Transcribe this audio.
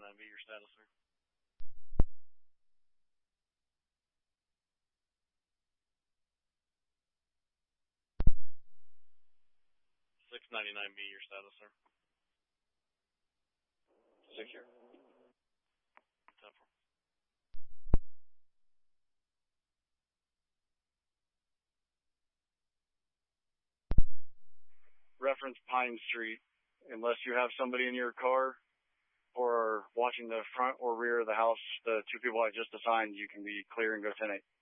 699B, your status, sir. 699B, your status, sir. Secure. 10-4. Reference Pine Street. Unless you have somebody in your car or watching the front or rear of the house, the two people I just assigned, you can be clear and go 10-8.